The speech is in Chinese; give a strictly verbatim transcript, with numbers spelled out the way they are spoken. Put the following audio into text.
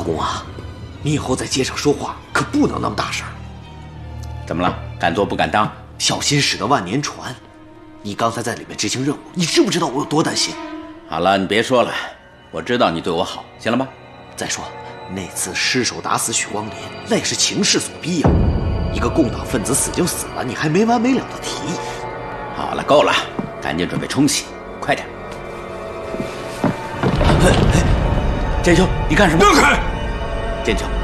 公啊，你以后在街上说话可不能那么大声。 怎么了？敢做不敢当？ 小心驶得万年船。你刚才在里面执行任务，你知不知道我有多担心？ 好了，你别说了，我知道你对我好，行了吧？ 再说，那次失手打死许光林，那也是情势所逼呀、啊。一个共党分子死就死了，你还没完没了的提。 好了，够了，赶紧准备冲洗，快点。建秋，你干什么？ 让开！ 建秋，